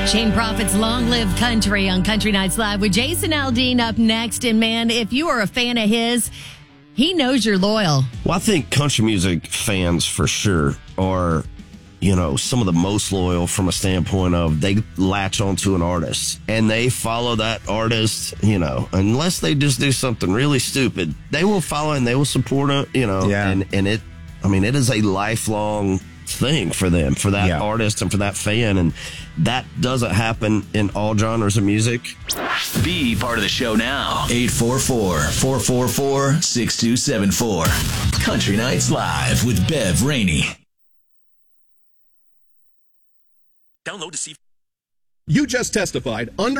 Shane Prophet's Long Live Country on Country Nights Live with Jason Aldean up next. And man, if you are a fan of his, he knows you're loyal. Well, I think country music fans for sure are, some of the most loyal from a standpoint of they latch onto an artist and they follow that artist, unless they just do something really stupid, they will follow and they will support it, Yeah. and it is a lifelong thing for them, for that artist and for that fan, and that doesn't happen in all genres of music. Be part of the show now. 844-444-6274. Country Nights Live with Bev Rainey. Download to see. You just testified under